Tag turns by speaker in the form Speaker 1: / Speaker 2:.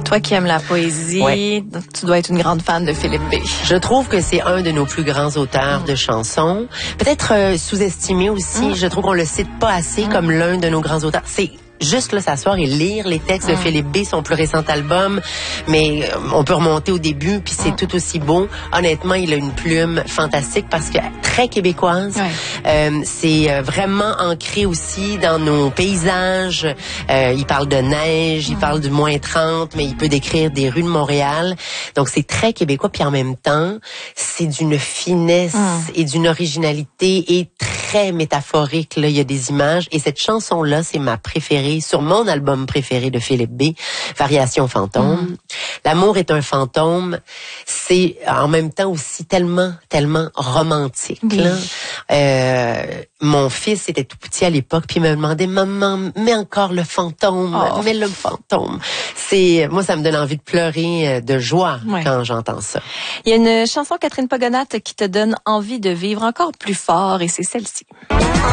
Speaker 1: Toi qui aimes la poésie,
Speaker 2: Ouais.
Speaker 1: tu dois être une grande fan de Philippe B.
Speaker 2: Je trouve que c'est un de nos plus grands auteurs de chansons. Peut-être sous-estimé aussi. Je trouve qu'on le cite pas assez comme l'un de nos grands auteurs. C'est juste là s'asseoir et lire les textes de Philippe B, son plus récent album, mais on peut remonter au début puis c'est tout aussi beau. Honnêtement, il a une plume fantastique parce que très québécoise. C'est vraiment ancré aussi dans nos paysages. Il parle de neige, il parle du moins 30, mais il peut décrire des rues de Montréal. Donc c'est très québécois puis en même temps, c'est d'une finesse et d'une originalité et très métaphorique. Là, il y a des images et cette chanson-là, c'est ma préférée sur mon album préféré de Philippe B, Variation fantôme. L'amour est un fantôme. C'est en même temps aussi tellement romantique. Là. Mon fils était tout petit à l'époque puis il me demandait maman, mets encore le fantôme, mets le fantôme. C'est moi ça me donne envie de pleurer de joie quand j'entends ça.
Speaker 1: Il y a une chanson Catherine Pogonat qui te donne envie de vivre encore plus fort et c'est celle-ci.